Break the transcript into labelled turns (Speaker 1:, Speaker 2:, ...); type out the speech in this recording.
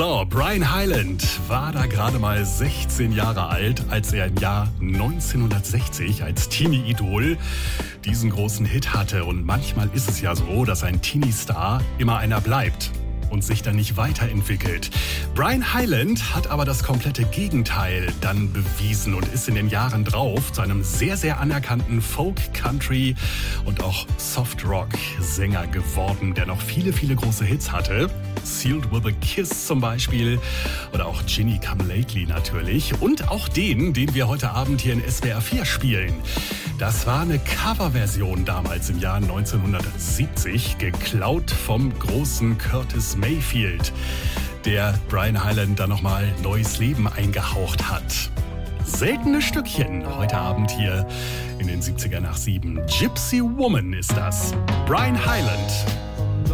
Speaker 1: So, Brian Hyland war da gerade mal 16 Jahre alt, als er im Jahr 1960 als Teenie-Idol diesen großen Hit hatte. Und manchmal ist es ja so, dass ein Teenie-Star immer einer bleibt und sich dann nicht weiterentwickelt. Brian Hyland hat aber das komplette Gegenteil dann bewiesen und ist in den Jahren drauf zu einem sehr, sehr anerkannten Folk, Country und auch Soft-Rock-Sänger geworden, der noch viele, viele große Hits hatte. Sealed with a Kiss zum Beispiel oder auch Ginny Come Lately natürlich und auch den wir heute Abend hier in SWR 4 spielen. Das war eine Coverversion damals im Jahr 1970, geklaut vom großen Curtis Mayfield, der Brian Hyland da nochmal neues Leben eingehaucht hat. Seltene Stückchen heute Abend hier in den 70er nach 7. Gypsy Woman ist das. Brian Hyland.